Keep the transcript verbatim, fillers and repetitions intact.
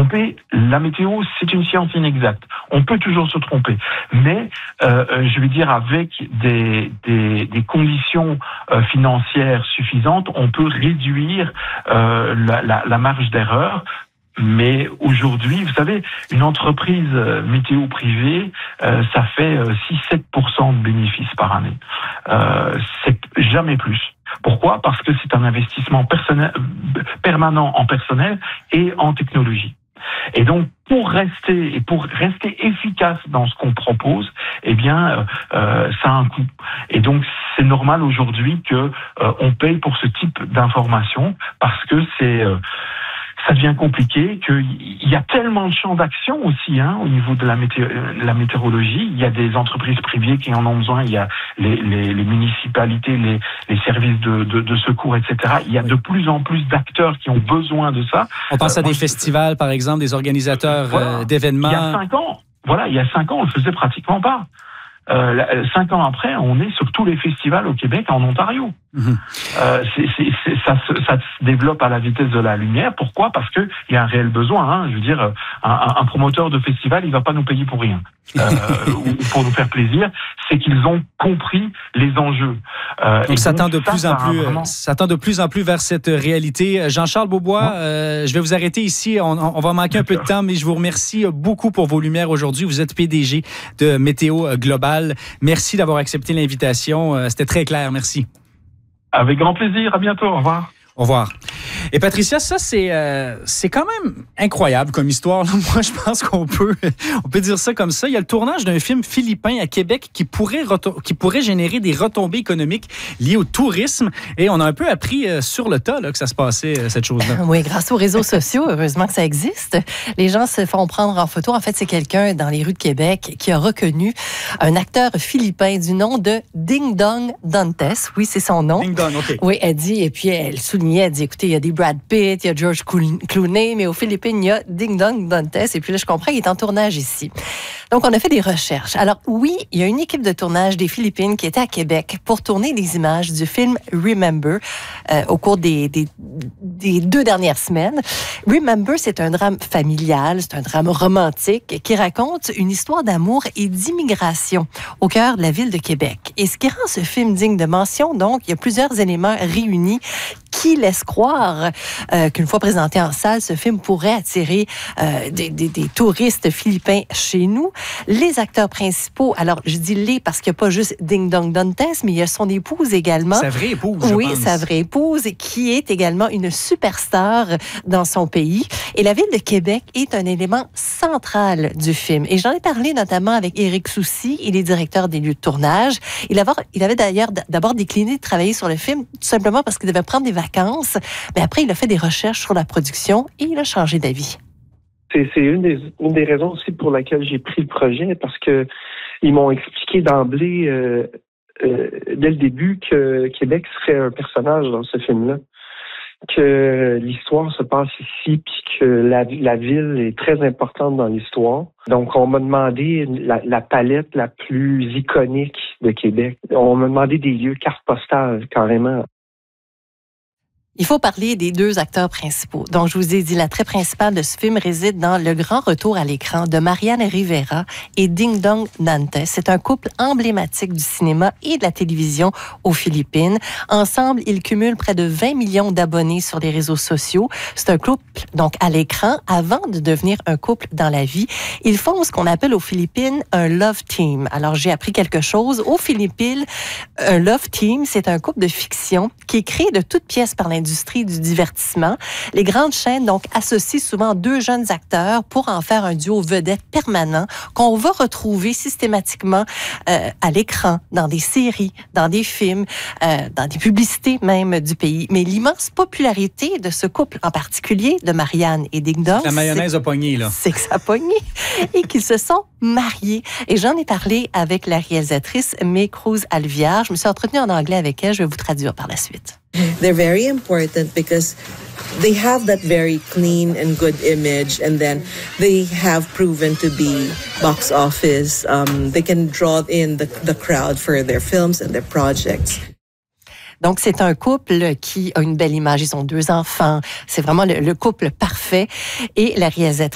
tromper. La météo, c'est une science inexacte. On peut toujours se tromper. Mais, euh, je veux dire, avec des, des, des conditions euh, financières suffisantes, on peut réduire euh, la, la, la marge d'erreur. Mais aujourd'hui, vous savez, une entreprise euh, météo privée, euh, ça fait euh, six à sept pour cent de bénéfices par année. Euh, c'est jamais plus. Pourquoi ? Parce que c'est un investissement personnel, permanent en personnel et en technologie. Et donc, pour rester et pour rester efficace dans ce qu'on propose, eh bien, euh, ça a un coût. Et donc, c'est normal aujourd'hui que euh, on paye pour ce type d'information parce que c'est euh, ça devient compliqué, qu'il y a tellement de champs d'action aussi hein, au niveau de la, mété- la météorologie. Il y a des entreprises privées qui en ont besoin, il y a les, les, les municipalités, les, les services de, de, de secours, et cetera. Il y a de plus en plus d'acteurs qui ont besoin de ça. On pense à euh, des moi, festivals, par exemple, des organisateurs voilà, euh, d'événements. Il y a cinq ans, voilà, il y a cinq ans, on le faisait pratiquement pas. Euh, cinq ans après, on est sur tous les festivals au Québec, en Ontario. Mmh. Euh, c'est, c'est, c'est, ça, se, ça se développe à la vitesse de la lumière. Pourquoi ? Parce que il y a un réel besoin. Hein. Je veux dire, un, un promoteur de festival, il va pas nous payer pour rien, euh, ou pour nous faire plaisir. C'est qu'ils ont compris les enjeux. Euh, donc, ça tend de plus en plus, vraiment... ça tend de plus en plus vers cette réalité. Jean-Charles Beaubois, ouais. euh, je vais vous arrêter ici. On, on va manquer D'accord. un peu de temps, mais je vous remercie beaucoup pour vos lumières aujourd'hui. Vous êtes P D G de Météo Global. Merci d'avoir accepté l'invitation. C'était très clair. Merci. Avec grand plaisir. À bientôt. Au revoir. Au revoir. Et Patricia, ça, c'est, euh, c'est quand même incroyable comme histoire. Moi, je pense qu'on peut, on peut dire ça comme ça. Il y a le tournage d'un film philippin à Québec qui pourrait, reto- qui pourrait générer des retombées économiques liées au tourisme. Et on a un peu appris euh, sur le tas là, que ça se passait, euh, cette chose-là. Oui, grâce aux réseaux sociaux, heureusement que ça existe. Les gens se font prendre en photo. En fait, c'est quelqu'un dans les rues de Québec qui a reconnu un acteur philippin du nom de Ding Dong Dantes. Oui, c'est son nom. Ding Dong, OK. Oui, elle dit, et puis elle souligne. Elle dit, écoutez, il y a des Brad Pitt, il y a George Clooney, mais aux Philippines, il y a Ding Dong Dantes. Et puis là, je comprends, il est en tournage ici. Donc, on a fait des recherches. Alors, oui, il y a une équipe de tournage des Philippines qui était à Québec pour tourner des images du film Remember euh, au cours des, des, des deux dernières semaines. Remember, c'est un drame familial, c'est un drame romantique qui raconte une histoire d'amour et d'immigration au cœur de la ville de Québec. Et ce qui rend ce film digne de mention, donc, il y a plusieurs éléments réunis qui laissent croire euh, qu'une fois présenté en salle, ce film pourrait attirer euh, des, des, des touristes philippins chez nous. Les acteurs principaux, alors je dis les parce qu'il n'y a pas juste Ding Dong Dantes, mais il y a son épouse également. Sa vraie épouse, je Oui, pense. sa vraie épouse, qui est également une superstar dans son pays. Et la ville de Québec est un élément central du film. Et j'en ai parlé notamment avec Éric Soucy, il est directeur des lieux de tournage. Il avait, il avait d'ailleurs d'abord décliné de travailler sur le film, tout simplement parce qu'il devait prendre des vacances. Mais après, il a fait des recherches sur la production et il a changé d'avis. C'est, c'est une, des, une des raisons aussi pour laquelle j'ai pris le projet, parce que ils m'ont expliqué d'emblée, euh, euh, dès le début, que Québec serait un personnage dans ce film-là. Que l'histoire se passe ici, puis que la, la ville est très importante dans l'histoire. Donc, on m'a demandé la, la palette la plus iconique de Québec. On m'a demandé des lieux, cartes postales, carrément. Il faut parler des deux acteurs principaux. Donc, je vous ai dit, l'attrait principal de ce film réside dans le grand retour à l'écran de Marianne Rivera et Ding Dong Dantes. C'est un couple emblématique du cinéma et de la télévision aux Philippines. Ensemble, ils cumulent près de vingt millions d'abonnés sur les réseaux sociaux. C'est un couple, donc, à l'écran, avant de devenir un couple dans la vie. Ils font ce qu'on appelle aux Philippines un love team. Alors, j'ai appris quelque chose. Aux Philippines, un love team, c'est un couple de fiction qui est créé de toutes pièces par l'industrie du divertissement. Les grandes chaînes, donc, associent souvent deux jeunes acteurs pour en faire un duo vedette permanent qu'on va retrouver systématiquement euh, à l'écran, dans des séries, dans des films, euh, dans des publicités même du pays. Mais l'immense popularité de ce couple, en particulier de Marianne et Ding Dong, la mayonnaise a pogné, là. C'est que ça a pogné et qu'ils se sont mariés. Et j'en ai parlé avec la réalisatrice May Cruz Alviar. Je me suis entretenue en anglais avec elle. Je vais vous traduire par la suite. They're very important because they have that very clean and good image, and then they have proven to be box office. Um, they can draw in the, the crowd for their films and their projects. Donc, c'est un couple qui a une belle image. Ils ont deux enfants. C'est vraiment le, le couple parfait. Et la réalisatrice